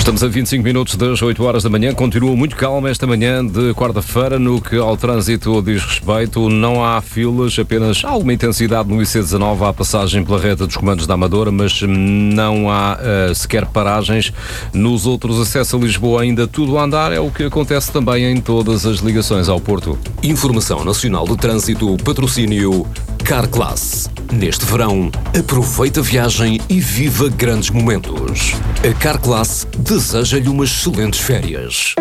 Estamos a 25 minutos das 8 horas da manhã. Continua muito calma esta manhã de quarta-feira. No que ao trânsito diz respeito, não há filas, apenas alguma intensidade no IC19 à passagem pela reta dos comandos da Amadora, mas não há sequer paragens. Nos outros acessos a Lisboa ainda tudo a andar, é o que acontece também em todas as ligações ao Porto. Informação Nacional de Trânsito, patrocínio Carclass. Neste verão, aproveita a viagem e viva grandes momentos. A Carclass deseja-lhe umas excelentes férias.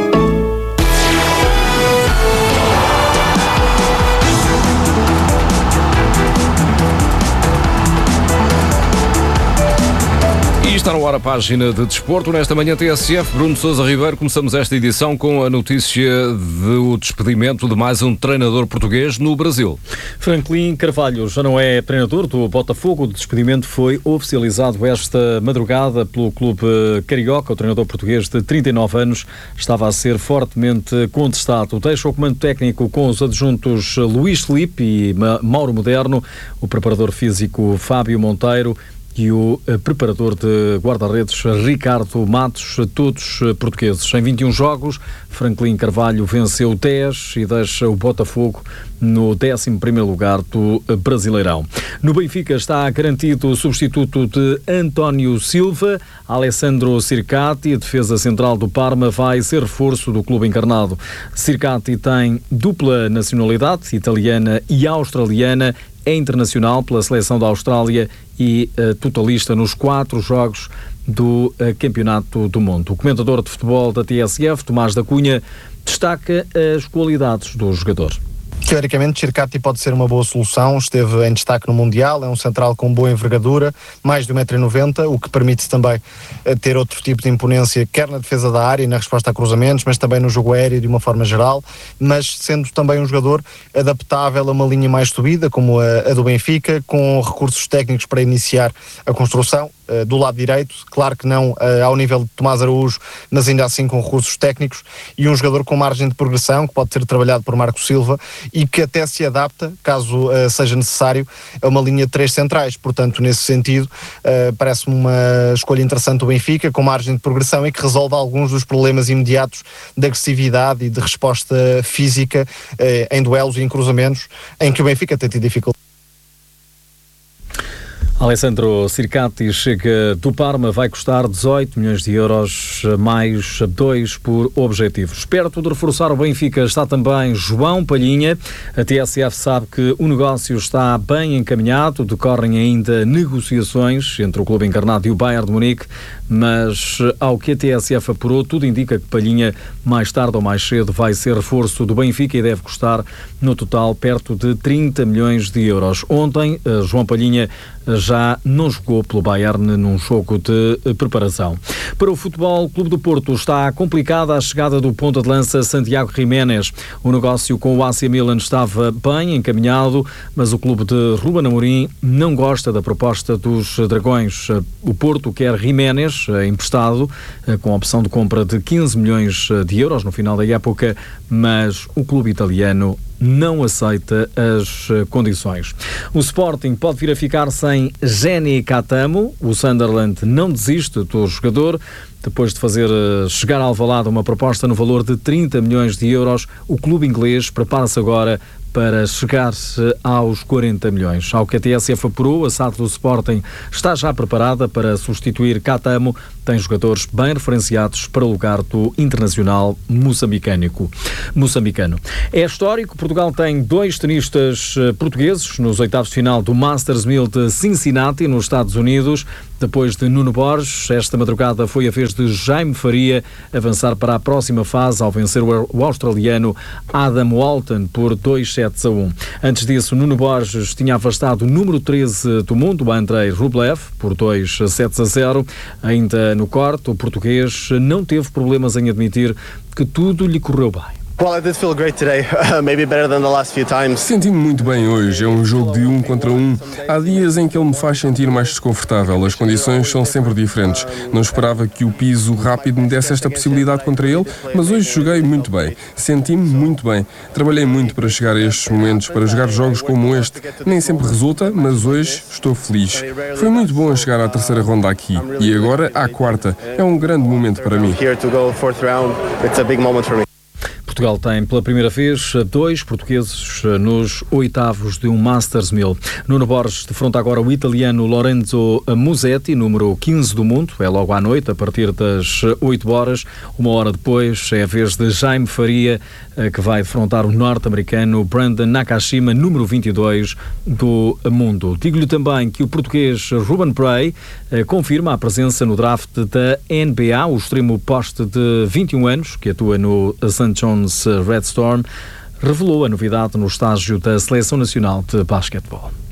E está no ar a página de desporto. Nesta manhã TSF, Bruno Sousa Ribeiro, começamos esta edição com a notícia do despedimento de mais um treinador português no Brasil. Franklin Carvalho já não é treinador do Botafogo. O despedimento foi oficializado esta madrugada pelo clube carioca. O treinador português de 39 anos estava a ser fortemente contestado. Deixa o comando técnico com os adjuntos Luís Filipe e Mauro Moderno, o preparador físico Fábio Monteiro e o preparador de guarda-redes Ricardo Matos, todos portugueses. Em 21 jogos, Franklin Carvalho venceu 10 e deixa o Botafogo no 11º lugar do Brasileirão. No Benfica está garantido o substituto de António Silva. Alessandro Circati, defesa central do Parma, vai ser reforço do clube encarnado. Circati tem dupla nacionalidade, italiana e australiana, é internacional pela seleção da Austrália e totalista nos 4 jogos do Campeonato do Mundo. O comentador de futebol da TSF, Tomás da Cunha, destaca as qualidades do jogador. Teoricamente, Circati pode ser uma boa solução, esteve em destaque no Mundial, é um central com boa envergadura, mais de 1,90 m, o que permite também ter outro tipo de imponência, quer na defesa da área e na resposta a cruzamentos, mas também no jogo aéreo de uma forma geral, mas sendo também um jogador adaptável a uma linha mais subida, como a do Benfica, com recursos técnicos para iniciar a construção. Do lado direito, claro que não ao nível de Tomás Araújo, mas ainda assim com recursos técnicos, e um jogador com margem de progressão, que pode ser trabalhado por Marco Silva e que até se adapta, caso seja necessário, a uma linha de 3 centrais. Portanto, nesse sentido, parece-me uma escolha interessante do Benfica, com margem de progressão e que resolve alguns dos problemas imediatos de agressividade e de resposta física em duelos e em cruzamentos, em que o Benfica tem tido dificuldade. Alessandro Circati chega do Parma, vai custar 18 milhões de euros, mais 2 por objetivos. Perto de reforçar o Benfica está também João Palhinha. A TSF sabe que o negócio está bem encaminhado, decorrem ainda negociações entre o clube encarnado e o Bayern de Munique, mas ao que a TSF apurou, tudo indica que Palhinha, mais tarde ou mais cedo, vai ser reforço do Benfica e deve custar, no total, perto de 30 milhões de euros. Ontem, João Palhinha já não jogou pelo Bayern num jogo de preparação. Para o Futebol Clube do Porto está complicada a chegada do ponta de lança Santiago Jiménez. O negócio com o AC Milan estava bem encaminhado, mas o clube de Ruben Amorim não gosta da proposta dos Dragões. O Porto quer Jiménez emprestado, com a opção de compra de 15 milhões de euros no final da época, mas o clube italiano não aceita as condições. O Sporting pode vir a ficar sem Geni Catamo. O Sunderland não desiste do jogador. Depois de fazer chegar ao Alvalade uma proposta no valor de 30 milhões de euros, o clube inglês prepara-se agora para chegar-se aos 40 milhões. Ao que a TSF apurou, a SAD do Sporting está já preparada para substituir Catamo. Tem jogadores bem referenciados para o lugar do internacional moçambicano. É histórico, Portugal tem 2 tenistas portugueses nos oitavos de final do Masters 1000 de Cincinnati, nos Estados Unidos. Depois de Nuno Borges, esta madrugada foi a vez de Jaime Faria avançar para a próxima fase ao vencer o australiano Adam Walton por 2-7-1. Antes disso, Nuno Borges tinha afastado o número 13 do mundo, Andrei Rublev, por 2-7-0. Ainda no corte, o português não teve problemas em admitir que tudo lhe correu bem. Well, I did feel great today, maybe better than the last few times. Senti-me muito bem hoje, é um jogo de 1 contra 1. Há dias em que ele me faz sentir mais desconfortável, as condições são sempre diferentes. Não esperava que o piso rápido me desse esta possibilidade contra ele, mas hoje joguei muito bem, senti-me muito bem. Trabalhei muito para chegar a estes momentos, para jogar jogos como este. Nem sempre resulta, mas hoje estou feliz. Foi muito bom chegar à terceira ronda aqui, e agora à quarta. É um grande momento para mim. Portugal tem pela primeira vez 2 portugueses nos oitavos de um Masters 1000. Nuno Borges defronta agora o italiano Lorenzo Musetti, número 15 do mundo. É logo à noite, a partir das 8 horas. Uma hora depois é a vez de Jaime Faria, que vai defrontar o norte-americano Brandon Nakashima, número 22 do mundo. Digo-lhe também que o português Ruben Prey confirma a presença no draft da NBA, o extremo poste de 21 anos, que atua no St. John's Red Storm, revelou a novidade no estágio da Seleção Nacional de Basquetebol.